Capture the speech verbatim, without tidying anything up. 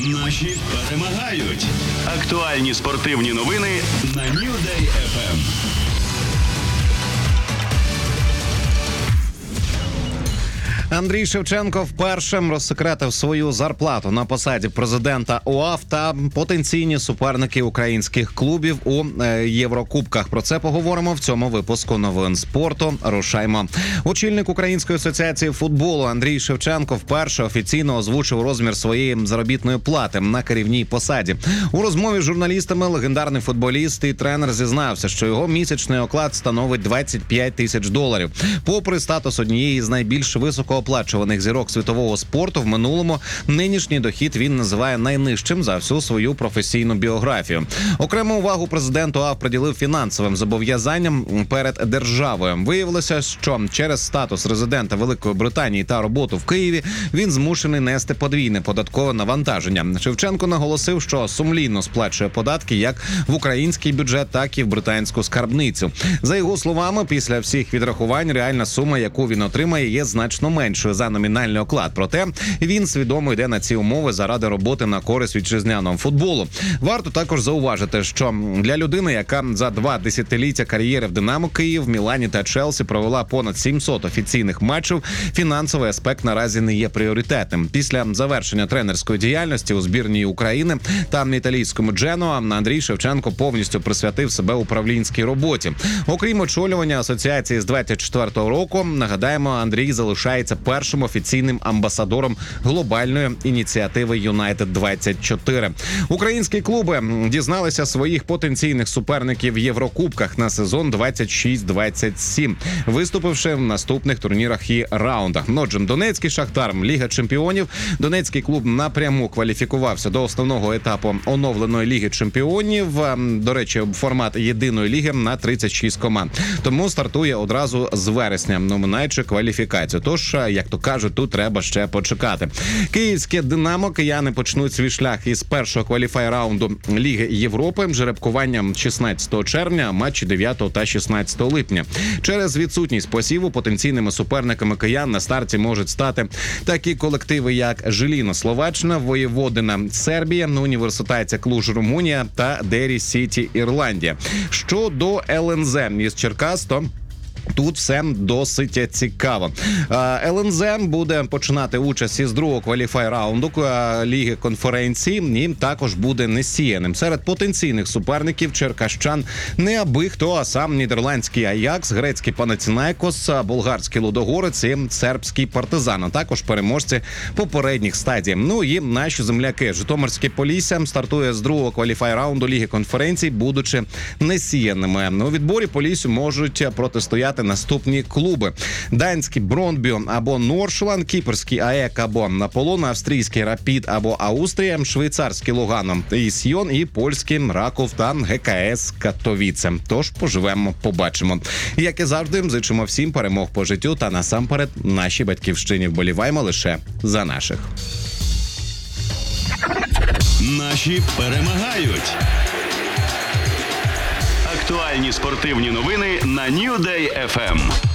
Наші перемагають. Актуальні спортивні новини на New Day еф ем. Андрій Шевченко вперше розсекретив свою зарплату на посаді президента УАФ та потенційні суперники українських клубів у Єврокубках. Про це поговоримо в цьому випуску новин спорту. Рушаймо. Очільник Української асоціації футболу Андрій Шевченко вперше офіційно озвучив розмір своєї заробітної плати на керівній посаді. У розмові з журналістами легендарний футболіст і тренер зізнався, що його місячний оклад становить двадцять п'ять тисяч доларів. Попри статус однієї з найбільш високо оплачуваних зірок світового спорту в минулому, нинішній дохід він називає найнижчим за всю свою професійну біографію. Окрему увагу президент УАФ приділив фінансовим зобов'язанням перед державою. Виявилося, що через статус резидента Великої Британії та роботу в Києві він змушений нести подвійне податкове навантаження. Шевченко наголосив, що сумлінно сплачує податки як в український бюджет, так і в британську скарбницю. За його словами, після всіх відрахувань реальна сума, яку він отримає, є значно меншою за номінальний оклад. Проте він свідомо йде на ці умови заради роботи на користь вітчизняного футболу. Варто також зауважити, що для людини, яка за два десятиліття кар'єри в «Динамо Київ», Мілані та Челсі провела понад сімсот офіційних матчів, фінансовий аспект наразі не є пріоритетним. Після завершення тренерської діяльності у збірній України та італійському Дженоа Андрій Шевченко повністю присвятив себе управлінській роботі. Окрім очолювання асоціації з двадцять четвертого року, нагадаємо, Андрій залишається першим офіційним амбасадором глобальної ініціативи Юнайтед двадцять чотири. Українські клуби дізналися своїх потенційних суперників в Єврокубках на сезон двадцять шість двадцять сім, виступивши в наступних турнірах і раундах. Отже, Донецький Шахтар, Ліга чемпіонів. Донецький клуб напряму кваліфікувався до основного етапу оновленої Ліги чемпіонів. До речі, формат єдиної ліги на тридцять шість команд. Тому стартує одразу з вересня, номинаючи кваліфікацію. Тож, як то кажуть, тут треба ще почекати. Київське «Динамо», кияни почнуть свій шлях із першого кваліфай-раунду Ліги Європи жеребкуванням шістнадцятого червня, матчі дев'ятого та шістнадцятого липня. Через відсутність посіву потенційними суперниками киян на старті можуть стати такі колективи, як Жиліно Словаччина, Воєводина Сербія, Університація Клуж Румунія та Дері Сіті Ірландія. Щодо ел ен зет із Черкас, то тут все досить цікаво. ел ен зет буде починати участь із другого кваліфай-раунду Ліги конференції і також буде несіяним. Серед потенційних суперників черкащан не аби хто, а сам нідерландський Аякс, грецький Панатінайкос, болгарський Лудогорець і сербський Партизан, а також переможці попередніх стадій. Ну і наші земляки. Житомирське Полісся стартує з другого кваліфай-раунду Ліги конференцій, будучи несіяними. У відборі Поліссю можуть протистояти наступні клуби: данський Бронбі або Норшланд, кіпрський АЕК або Аполлон, австрійський Рапід або Аустрія, швейцарський Лугано і Сьйон і польський Раков та ге ка ес Катовіце. Тож поживемо, побачимо. Як і завжди, зичимо всім перемог по життю та насамперед нашій батьківщині. Вболіваємо лише за наших. Наші перемагають. Актуальні спортивні новини на New Day еф ем.